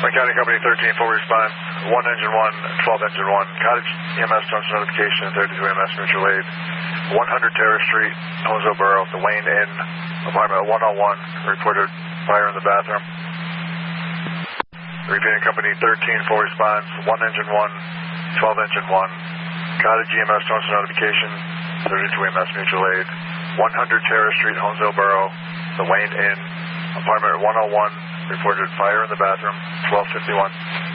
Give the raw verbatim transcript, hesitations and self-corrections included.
Wayne County Company thirteen, full response, one engine one, twelve engine one, Cottage E M S Johnson notification, thirty-two E M S mutual aid, one hundred Terrace Street, Honesville Borough, the Wayne Inn, apartment one oh one, reported fire in the bathroom. Repeating Company thirteen, full response, one engine one, twelve engine one, Cottage E M S Johnson notification, thirty-two E M S mutual aid, one hundred Terrace Street, Honesville Borough, the Wayne Inn, apartment one oh one, reported fire in the bathroom, twelve fifty-one.